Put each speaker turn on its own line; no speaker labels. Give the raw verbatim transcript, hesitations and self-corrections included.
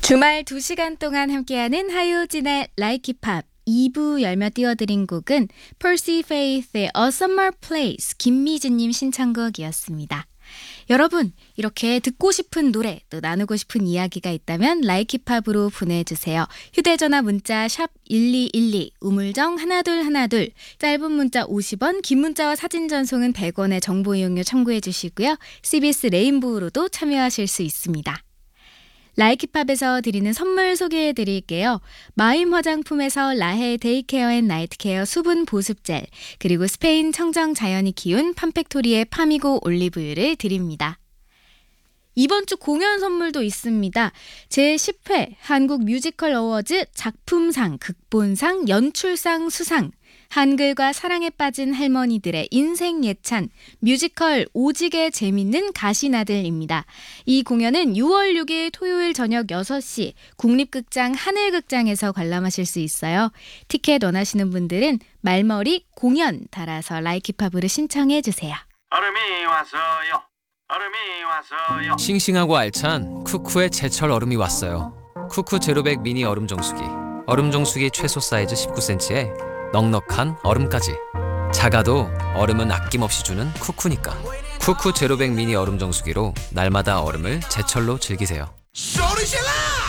주말 두 시간 동안 함께하는 하효진의 Like 힙합 이 부 열며 띄워드린 곡은 Percy Faith의 A Summer Place 김미진님 신청곡이었습니다. 여러분, 이렇게 듣고 싶은 노래 또 나누고 싶은 이야기가 있다면 Like 힙합으로 보내주세요. 휴대전화 문자 샵 일이일이 우물정 하나둘하나둘 짧은 문자 오십 원 긴 문자와 사진 전송은 백 원의 정보 이용료 청구해 주시고요. 씨비에스 레인보우로도 참여하실 수 있습니다. 라이키팝에서 드리는 선물 소개해 드릴게요. 마임 화장품에서 라헬 데이케어 앤 나이트케어 수분 보습젤, 그리고 스페인 청정 자연이 키운 팜팩토리의 파미고 올리브유를 드립니다. 이번 주 공연 선물도 있습니다. 제십 회 한국 뮤지컬 어워즈 작품상, 극본상, 연출상 수상, 한글과 사랑에 빠진 할머니들의 인생 예찬 뮤지컬 오직의 재밌는 가시나들입니다. 이 공연은 유월 육일 토요일 저녁 여섯 시 국립극장 하늘극장에서 관람하실 수 있어요. 티켓 원하시는 분들은 말머리 공연 달아서 라이키팝으로 신청해 주세요.
얼음이 왔어요. 얼음이 왔어요.
싱싱하고 알찬 쿠쿠의 제철 얼음이 왔어요. 쿠쿠 제로백 미니 얼음 정수기. 얼음 정수기 최소 사이즈 십구 센티미터에 넉넉한 얼음까지. 작아도 얼음은 아낌없이 주는 쿠쿠니까. 쿠쿠 제로백 미니 얼음 정수기로 날마다 얼음을 제철로 즐기세요.